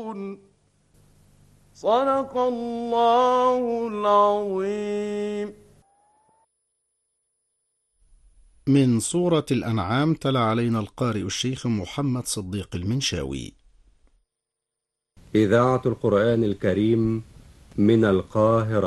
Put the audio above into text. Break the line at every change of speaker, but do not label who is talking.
صدق الله العظيم.
من سورة الأنعام تلا علينا القارئ الشيخ محمد صديق المنشاوي.
إذاعة القرآن الكريم من القاهرة.